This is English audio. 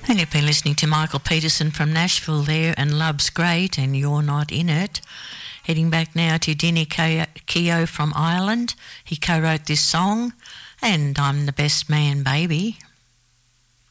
And you've been listening to Michael Peterson from Nashville there, and Love's Great and You're Not In It. Heading back now to Denny Keogh from Ireland. He co-wrote this song, and I'm the Best Man Baby.